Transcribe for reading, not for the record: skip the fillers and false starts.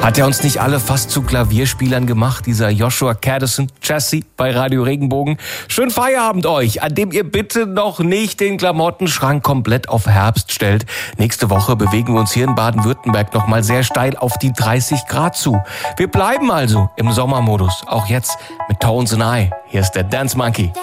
Hat er uns nicht alle fast zu Klavierspielern gemacht, dieser Joshua Caddison, Jesse bei Radio Regenbogen? Schönen Feierabend euch, an dem ihr bitte noch nicht den Klamottenschrank komplett auf Herbst stellt. Nächste Woche bewegen wir uns hier in Baden-Württemberg noch mal sehr steil auf die 30 Grad zu. Wir bleiben also im Sommermodus, auch jetzt mit Tones and I. Hier ist der Dance Monkey.